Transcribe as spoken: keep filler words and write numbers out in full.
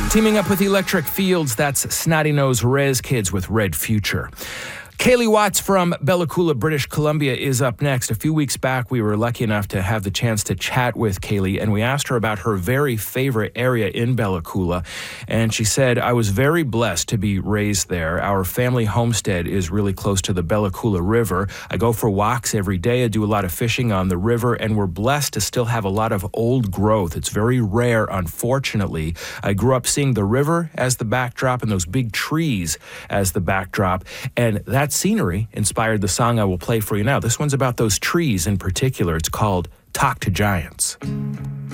Teaming up with Electric Fields, that's Snotty Nose Rez Kids with Red Future. Kaylee Watts from Bella Coola, British Columbia is up next. A few weeks back, we were lucky enough to have the chance to chat with Kaylee, and we asked her about her very favorite area in Bella Coola. And she said, I was very blessed to be raised there. Our family homestead is really close to the Bella Coola River. I go for walks every day. I do a lot of fishing on the river, and we're blessed to still have a lot of old growth. It's very rare, unfortunately. I grew up seeing the river as the backdrop and those big trees as the backdrop, and that scenery inspired the song I will play for you now. This one's about those trees in particular. It's called Talk to Giants.